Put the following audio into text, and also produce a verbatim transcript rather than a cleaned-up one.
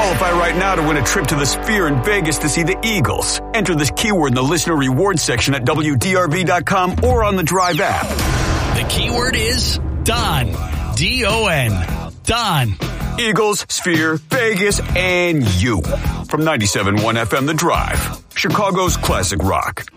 qualify right now to win a trip to the Sphere in Vegas to see the Eagles. Enter this keyword in the listener rewards section at W D R V dot com or on the Drive app. The keyword is Don. D O N. Don. Eagles, Sphere, Vegas, and you. From ninety-seven point one F M The Drive, Chicago's classic rock.